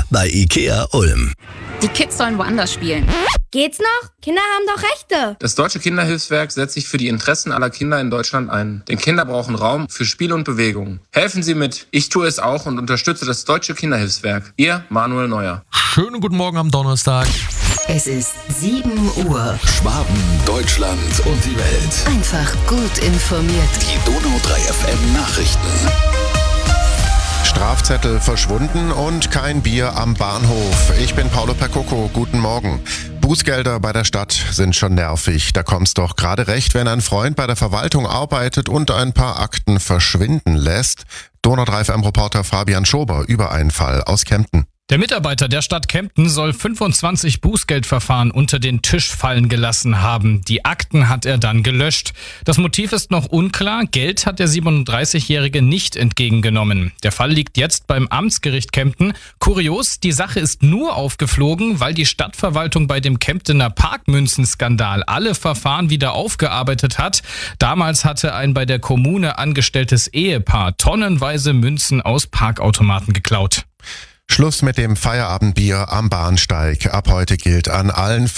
bei IKEA Ulm. Die Kids sollen woanders spielen. Geht's noch? Kinder haben doch Rechte. Das Deutsche Kinderhilfswerk setzt sich für die Interessen aller Kinder in Deutschland ein. Denn Kinder brauchen Raum für Spiel und Bewegung. Helfen Sie mit. Ich tue es auch und unterstütze das Deutsche Kinderhilfswerk. Ihr Manuel Neuer. Schönen guten Morgen am Donnerstag. Es ist 7 Uhr. Schwaben, Deutschland und die Welt. Einfach gut informiert. Die Donau 3 FM Nachrichten. Strafzettel verschwunden und kein Bier am Bahnhof. Ich bin Paolo Percoco, guten Morgen. Bußgelder bei der Stadt sind schon nervig. Da kommt's doch gerade recht, wenn ein Freund bei der Verwaltung arbeitet und ein paar Akten verschwinden lässt. Donau 3 FM-Reporter Fabian Schober über einen Fall aus Kempten. Der Mitarbeiter der Stadt Kempten soll 25 Bußgeldverfahren unter den Tisch fallen gelassen haben. Die Akten hat er dann gelöscht. Das Motiv ist noch unklar. Geld hat der 37-Jährige nicht entgegengenommen. Der Fall liegt jetzt beim Amtsgericht Kempten. Kurios, die Sache ist nur aufgeflogen, weil die Stadtverwaltung bei dem Kemptener Parkmünzenskandal alle Verfahren wieder aufgearbeitet hat. Damals hatte ein bei der Kommune angestelltes Ehepaar tonnenweise Münzen aus Parkautomaten geklaut. Schluss mit dem Feierabendbier am Bahnsteig. Ab heute gilt an allen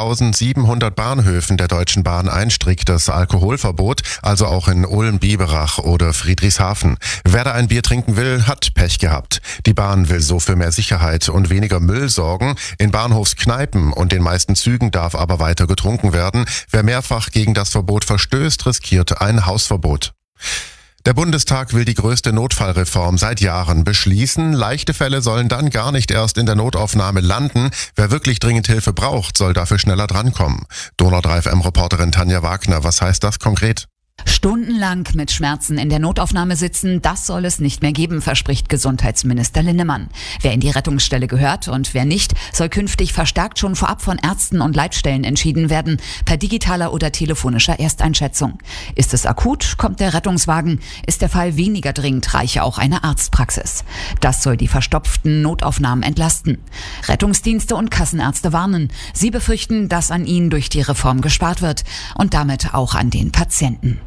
5.700 Bahnhöfen der Deutschen Bahn ein striktes Alkoholverbot, also auch in Ulm, Biberach oder Friedrichshafen. Wer da ein Bier trinken will, hat Pech gehabt. Die Bahn will so für mehr Sicherheit und weniger Müll sorgen. In Bahnhofskneipen und den meisten Zügen darf aber weiter getrunken werden. Wer mehrfach gegen das Verbot verstößt, riskiert ein Hausverbot. Der Bundestag will die größte Notfallreform seit Jahren beschließen. Leichte Fälle sollen dann gar nicht erst in der Notaufnahme landen. Wer wirklich dringend Hilfe braucht, soll dafür schneller drankommen. Donau 3 FM-Reporterin Tanja Wagner, was heißt das konkret? Stundenlang mit Schmerzen in der Notaufnahme sitzen, das soll es nicht mehr geben, verspricht Gesundheitsminister Linnemann. Wer in die Rettungsstelle gehört und wer nicht, soll künftig verstärkt schon vorab von Ärzten und Leitstellen entschieden werden, per digitaler oder telefonischer Ersteinschätzung. Ist es akut, kommt der Rettungswagen. Ist der Fall weniger dringend, reiche auch eine Arztpraxis. Das soll die verstopften Notaufnahmen entlasten. Rettungsdienste und Kassenärzte warnen. Sie befürchten, dass an ihnen durch die Reform gespart wird und damit auch an den Patienten.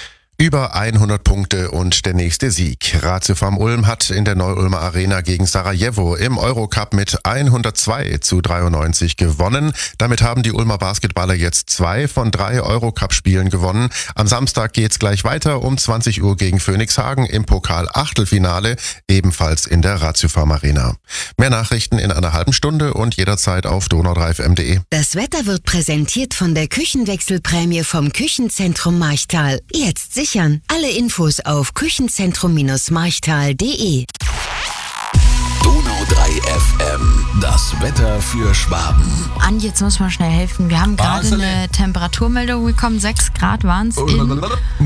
Über 100 Punkte und der nächste Sieg. Ratio Farm Ulm hat in der Neu-Ulmer Arena gegen Sarajevo im Eurocup mit 102:93 gewonnen. Damit haben die Ulmer Basketballer jetzt 2 von 3 Eurocup-Spielen gewonnen. Am Samstag geht's gleich weiter um 20 Uhr gegen Phoenixhagen im Pokal-Achtelfinale, ebenfalls in der Ratio Farm Arena. Mehr Nachrichten in einer halben Stunde und jederzeit auf donau3fm.de. Das Wetter wird präsentiert von der Küchenwechselprämie vom Küchenzentrum Marchtal. Jetzt sichern. Alle Infos auf küchenzentrum-marchtal.de. Donau 3 FM, das Wetter für Schwaben. Andi, jetzt muss man schnell helfen. Wir haben gerade eine Temperaturmeldung bekommen. 6 Grad waren es in...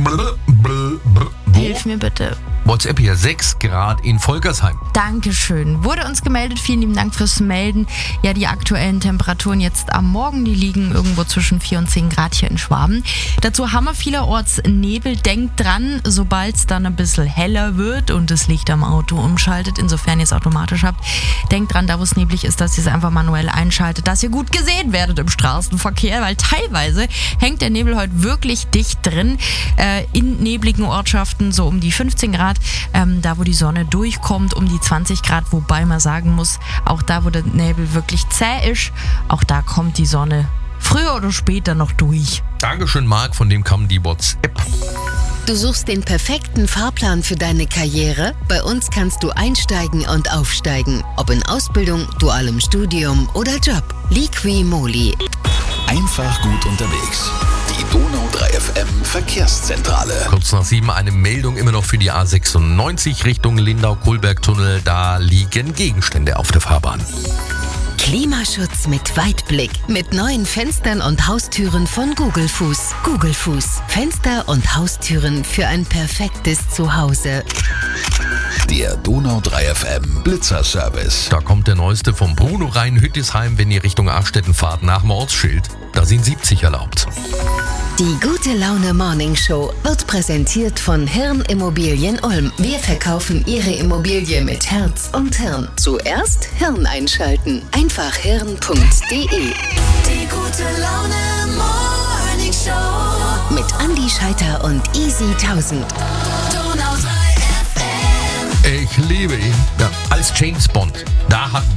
Hilf mir bitte. WhatsApp hier, 6 Grad in Volkersheim. Dankeschön. Wurde uns gemeldet. Vielen lieben Dank fürs Melden. Ja, die aktuellen Temperaturen jetzt am Morgen, die liegen irgendwo zwischen 4 und 10 Grad hier in Schwaben. Dazu haben wir vielerorts Nebel. Denkt dran, sobald es dann ein bisschen heller wird und das Licht am Auto umschaltet, insofern ihr es automatisch habt, denkt dran, da wo es neblig ist, dass ihr es einfach manuell einschaltet, dass ihr gut gesehen werdet im Straßenverkehr, weil teilweise hängt der Nebel heute wirklich dicht drin. In nebligen Ortschaften so um die 15 Grad. Da wo die Sonne durchkommt, um die 20 Grad, wobei man sagen muss, auch da wo der Nebel wirklich zäh ist, auch da kommt die Sonne früher oder später noch durch. Dankeschön, Marc, von dem kam die WhatsApp. Du suchst den perfekten Fahrplan für deine Karriere? Bei uns kannst du einsteigen und aufsteigen. Ob in Ausbildung, dualem Studium oder Job. Liqui-Moly. Einfach gut unterwegs. Die Donau 3 FM Verkehrszentrale. Kurz nach 7 eine Meldung immer noch für die A96 Richtung Lindau-Kohlberg-Tunnel. Da liegen Gegenstände auf der Fahrbahn. Klimaschutz mit Weitblick. Mit neuen Fenstern und Haustüren von Google Fuß. Google Fuß. Fenster und Haustüren für ein perfektes Zuhause. Der Donau 3 FM Blitzerservice. Da kommt der neueste vom Bruno rein, Hüttisheim, wenn ihr Richtung Achstetten fahrt, nach dem Ortsschild. Da sind 70 erlaubt. Die Gute Laune Morning Show wird präsentiert von Hirn Immobilien Ulm. Wir verkaufen Ihre Immobilie mit Herz und Hirn. Zuerst Hirn einschalten. Einfach hirn.de. Die Gute Laune Morning Show. Mit Andi Scheiter und Easy 1000. Donau 3 FM. Ich liebe ihn. Ja, als James Bond. Da hat